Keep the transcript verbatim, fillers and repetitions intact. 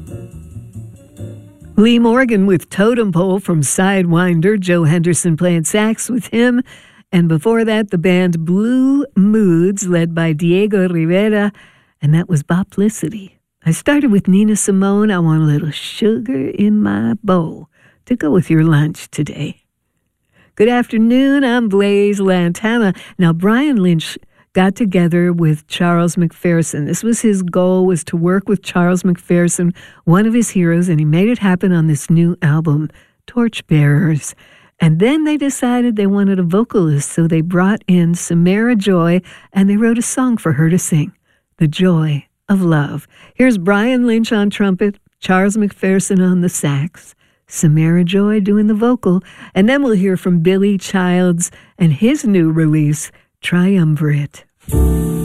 Lee Morgan with Totem Pole from Sidewinder, Joe Henderson playing sax with him. And before that, the band Blue Moods, led by Diego Rivera, and that was Boplicity. I started with Nina Simone, I Want a Little Sugar in My Bowl, to go with your lunch today. Good afternoon, I'm Blaze Lantana. Now, Brian Lynch got together with Charles McPherson. This was his goal, was to work with Charles McPherson, one of his heroes, and he made it happen on this new album, Torchbearers. And then they decided they wanted a vocalist, so they brought in Samara Joy, and they wrote a song for her to sing, The Joy of Love. Here's Brian Lynch on trumpet, Charles McPherson on the sax, Samara Joy doing the vocal, and then we'll hear from Billy Childs and his new release, Triumvirate.